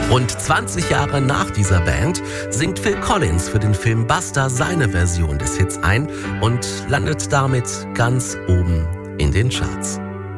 Rund 20 Jahre nach dieser Band singt Phil Collins für den Film Buster seine Version des Hits ein und landet damit ganz oben in den Charts.